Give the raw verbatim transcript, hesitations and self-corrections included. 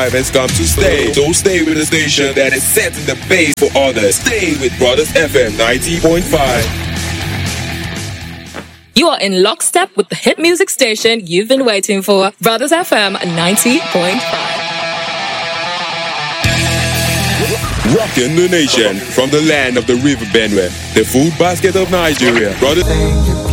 time has come to stay. So stay with the station that is setting the pace for others. Stay with Brothers F M ninety point five. You are in lockstep with the hit music station you've been waiting for. Brothers F M ninety point five. Rocking the nation from the land of the River Benue, the food basket of Nigeria. Brothers.